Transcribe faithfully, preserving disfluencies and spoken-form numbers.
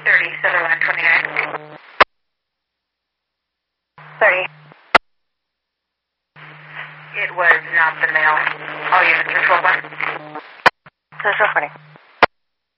thirty, Sutherland twenty-nine. thirty. It was not the male. All units are twelve one. So, so funny.